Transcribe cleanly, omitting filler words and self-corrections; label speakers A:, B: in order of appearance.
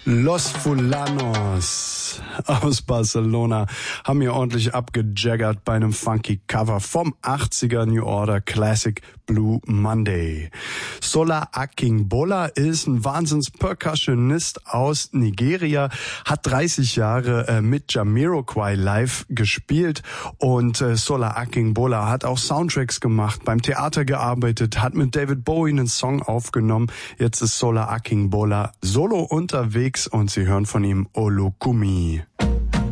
A: Los Fulanos aus Barcelona haben hier ordentlich abgejaggert bei einem funky Cover vom 80er New Order Classic Blue Monday. Sola Akingbola ist ein Wahnsinns-Percussionist aus Nigeria, hat 30 Jahre mit Jamiroquai live gespielt und Sola Akingbola hat auch Soundtracks gemacht, beim Theater gearbeitet, hat mit David Bowie einen Song aufgenommen. Jetzt ist Sola Akingbola solo unterwegs und Sie hören von ihm Olukumi.